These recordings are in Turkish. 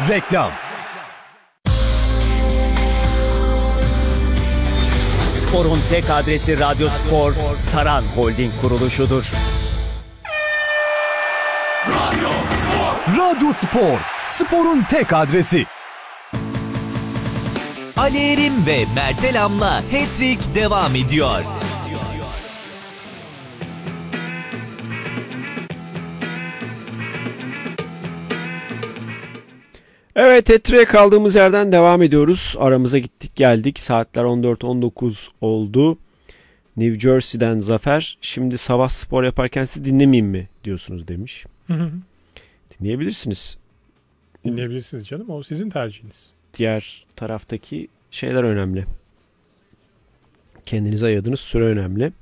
Reklam. Spor'un tek adresi Radyo Spor, Saran Holding kuruluşudur. Radyo Spor, sporun tek adresi. Ali Erim ve Mert Elam'la Hat-Trick devam ediyor. Evet, Hat-Trick'e kaldığımız yerden devam ediyoruz. Aramıza gittik geldik. Saatler 14.19 oldu. New Jersey'den Zafer. Şimdi sabah spor yaparken sizi dinlemeyeyim mi diyorsunuz demiş. Dinleyebilirsiniz. Dinleyebilirsiniz canım. O sizin tercihiniz. Diğer taraftaki şeyler önemli. Kendinize ayırdığınız süre önemli.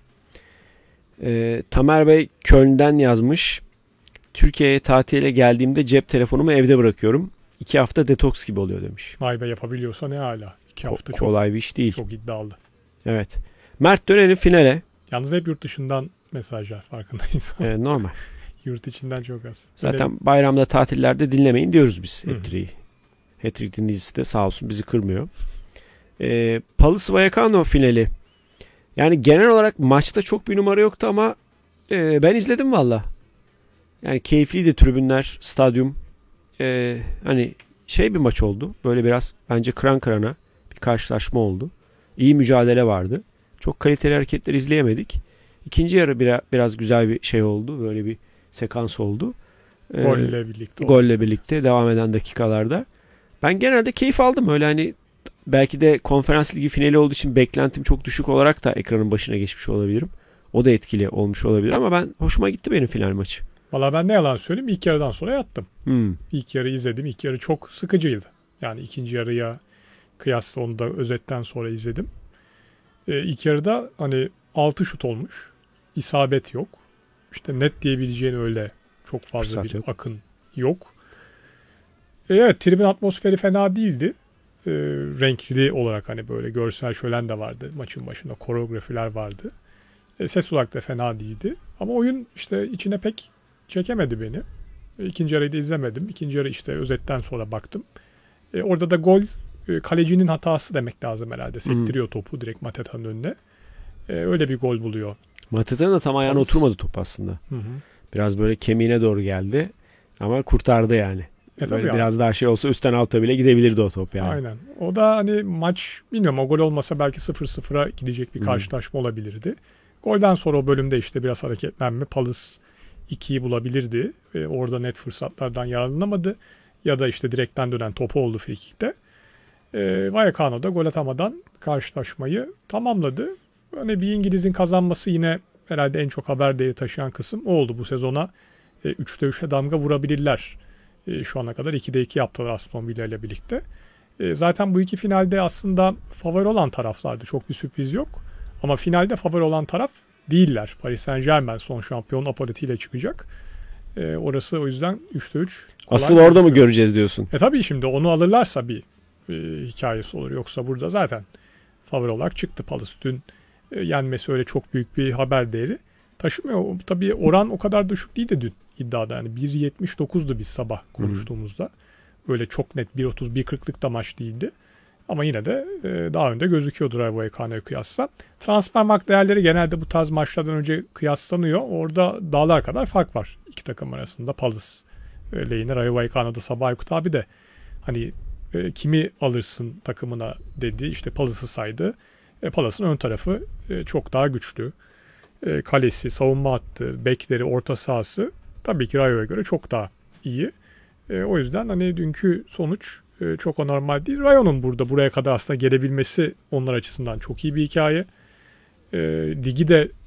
Tamer Bey Köln'den yazmış. Türkiye'ye tatile geldiğimde cep telefonumu evde bırakıyorum. 2 hafta detoks gibi oluyor demiş. Vay be, yapabiliyorsa ne hala. 2 hafta çok kolay bir iş değil. Çok iddialı. Evet. Mert, dönelim finale. Yalnız hep yurt dışından mesajlar, farkındayız. Normal. Yurt içinden çok az. Zaten bayramda, tatillerde dinlemeyin diyoruz biz Hat-Trick'i. Hat-Trick dinleyicisi de sağ olsun bizi kırmıyor. Palis Vallecano finali. Yani genel olarak maçta çok bir numara yoktu ama ben izledim valla. Yani keyifliydi tribünler, stadyum. Hani bir maç oldu. Böyle biraz bence kıran kırana bir karşılaşma oldu. İyi mücadele vardı. Çok kaliteli hareketler izleyemedik. İkinci yarı biraz güzel bir şey oldu. Böyle bir sekans oldu. Golle birlikte devam eden dakikalarda. Ben genelde keyif aldım. Öyle hani belki de konferans ligi finali olduğu için beklentim çok düşük olarak da ekranın başına geçmiş olabilirim. O da etkili olmuş olabilir ama hoşuma gitti benim final maçı. Valla ben ne yalan söyleyeyim, ilk yarıdan sonra yattım. İlk yarı izledim. İlk yarı çok sıkıcıydı. Yani ikinci yarıya kıyasla onu da özetten sonra izledim. İlk yarıda hani 6 şut olmuş. İsabet yok. İşte net diyebileceğin öyle çok fazla bir akın yok. Evet, tribün atmosferi fena değildi. Renkli olarak hani böyle görsel şölen de vardı. Maçın başında koreografiler vardı. Ses olarak da fena değildi. Ama oyun işte içine pek çekemedi beni. İkinci yarıyı da izlemedim. İkinci yarı işte özetten sonra baktım. Orada da gol kalecinin hatası demek lazım herhalde. Sektiriyor topu direkt Mateta'nın önüne. Öyle bir gol buluyor. Mateta'nın da tam ayağına oturmadı top aslında. Biraz böyle kemiğine doğru geldi. Ama kurtardı yani. Biraz daha olsa üstten alta bile gidebilirdi o top yani. Aynen. O da hani maç, bilmiyorum, o gol olmasa belki 0-0'a gidecek bir karşılaşma olabilirdi. Golden sonra o bölümde işte biraz hareketlenme. Palis 2'yi bulabilirdi. Orada net fırsatlardan yararlanamadı. Ya da işte direkten dönen topu oldu frikikte. Vallecano da gol atamadan karşılaşmayı tamamladı. Hani bir İngiliz'in kazanması yine herhalde en çok haber değeri taşıyan kısım o oldu. Bu sezona 3'te 3'e damga vurabilirler. Şu ana kadar 2'de 2 yaptılar Aston Villa ile birlikte. Zaten bu iki finalde aslında favori olan taraflardı. Çok bir sürpriz yok. Ama finalde favori olan taraf değiller. Paris Saint-Germain son şampiyon apolitiyle çıkacak. Orası o yüzden 3'te 3. Asıl orada mı göreceğiz diyorsun? Tabii şimdi onu alırlarsa bir hikayesi olur. Yoksa burada zaten favori olarak çıktı Palis. Dün yenmesi öyle çok büyük bir haber değeri taşımıyor. Tabii oran o kadar düşük değil de dün iddiada. Yani 1.79'du biz sabah konuştuğumuzda. Öyle çok net 1.30, 1.40'lık da maç değildi. Ama yine de daha önde gözüküyordu Rayo Vallecano'ya kıyasla. Transfermarkt değerleri genelde bu tarz maçlardan önce kıyaslanıyor. Orada dağlar kadar fark var iki takım arasında. Palis lehine, Rayo Vallecano'da Sabah Aykut abi de hani kimi alırsın takımına dedi. İşte Palis'i saydı. Palis'in ön tarafı çok daha güçlü. Kalesi, savunma hattı, bekleri, orta sahası tabii ki Rayo'ya göre çok daha iyi. O yüzden hani dünkü sonuç çok anormal değil. Rayo'nun buraya kadar aslında gelebilmesi onlar açısından çok iyi bir hikaye. Ligi de